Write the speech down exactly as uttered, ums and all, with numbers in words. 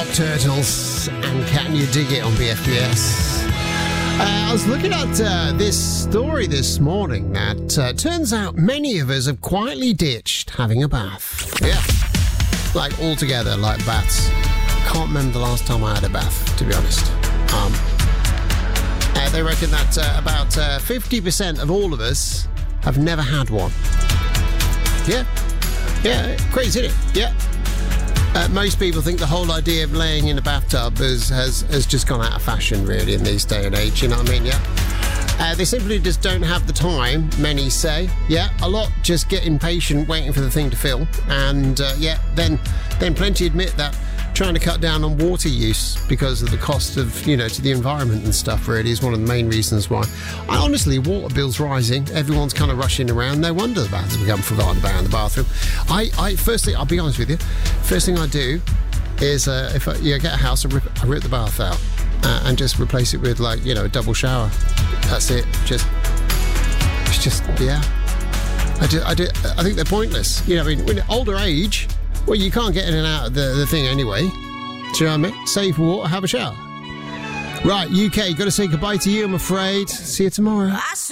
Mock Turtles and Can You Dig It on B F B S. Uh, I was looking at uh, this story this morning that uh, turns out many of us have quietly ditched having a bath. Yeah, like altogether, like baths. Can't remember the last time I had a bath, to be honest. Um, uh, they reckon that uh, about uh, fifty percent of all of us have never had one. Yeah, yeah, crazy, isn't it? Yeah. Uh, most people think the whole idea of laying in a bathtub has, has, has just gone out of fashion, really, in this day and age, you know what I mean? Yeah. Uh, they simply just don't have the time, many say. Yeah, a lot just get impatient waiting for the thing to fill. And, uh, yeah, then, then plenty admit that trying to cut down on water use because of the cost of, you know, to the environment and stuff, really, is one of the main reasons why. I, honestly, water bills rising, everyone's kind of rushing around. No wonder the bath has become forgotten about in the bathroom. I, I firstly, I'll be honest with you, first thing I do is, uh, if I yeah, get a house, I rip, I rip the bath out uh, and just replace it with, like, you know, a double shower. That's it. Just, it's just, yeah. I, do, I, do, I think they're pointless. You know, I mean, when older age, well, you can't get in and out of the, the thing anyway. Do you know what I mean? Save water, have a shower. Right, U K, got to say goodbye to you, I'm afraid. See you tomorrow.